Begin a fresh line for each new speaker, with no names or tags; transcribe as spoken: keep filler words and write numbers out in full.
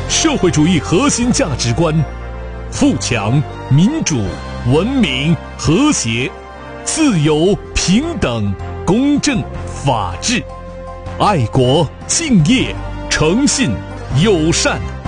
社会主义核心价值观：富强、民主、文明、和谐、自由、平等、公正、法治、爱国、敬业、诚信、友善。